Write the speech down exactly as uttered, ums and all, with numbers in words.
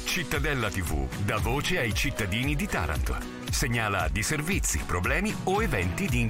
Cittadella tivù dà voce ai cittadini di Taranto. Segnala disservizi, problemi o eventi di